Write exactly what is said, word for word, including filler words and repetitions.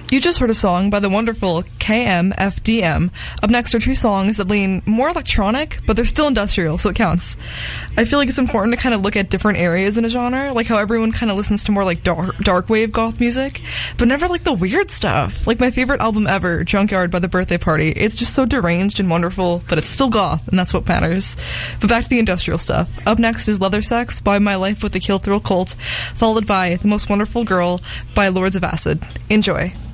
You just heard a song by the wonderful K M F D M. Up next are two songs that lean more electronic, but they're still industrial, so it counts. I feel like it's important to kind of look at different areas in a genre, like how everyone kind of listens to more like dark, dark wave goth music, but never like the weird stuff. Like my favorite album ever, Junkyard by The Birthday Party. It's just so deranged and wonderful, but it's still goth, and that's what matters. But back to the industrial stuff. Up next is Leather Sex by My Life with the Kill Thrill Cult, followed by The Most Wonderful Girl by Lords of Acid. Enjoy.